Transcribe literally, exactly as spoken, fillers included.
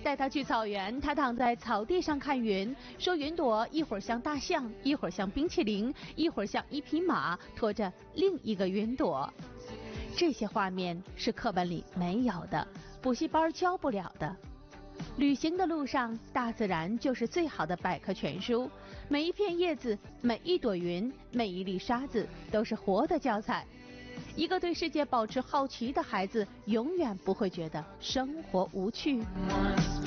带他去草原，他躺在草地上看云，说云朵一会儿像大象，一会儿像冰淇淋，一会儿像一匹马拖着另一个云朵。这些画面是课本里没有的，补习班教不了的。旅行的路上，大自然就是最好的百科全书，每一片叶子，每一朵云，每一粒沙子都是活的教材。一个对世界保持好奇的孩子，永远不会觉得生活无趣。